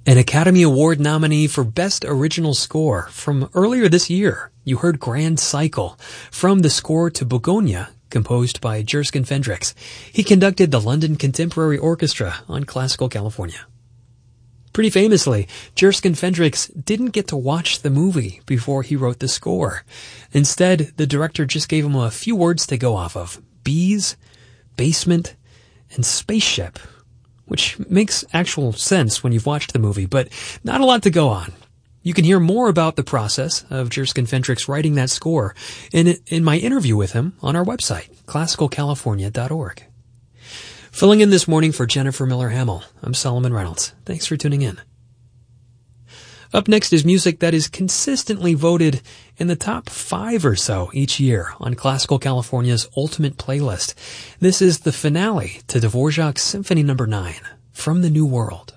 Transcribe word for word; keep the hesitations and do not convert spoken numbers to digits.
An Academy Award nominee for Best Original Score from earlier this year. You heard Grand Cycle from the score to Begonia, composed by Jerskin Fendrix. He conducted the London Contemporary Orchestra on Classical California. Pretty famously, Jerskin Fendrix didn't get to watch the movie before he wrote the score. Instead, the director just gave him a few words to go off of: bees, basement, and spaceship. Which makes actual sense when you've watched the movie, but not a lot to go on. You can hear more about the process of Jerskin Fendrix writing that score in, in my interview with him on our website, classical california dot org. Filling in this morning for Jennifer Miller Hamill, I'm Solomon Reynolds. Thanks for tuning in. Up next is music that is consistently voted in the top five or so each year on Classical California's Ultimate Playlist. This is the finale to Dvorak's Symphony Number nine, From the New World.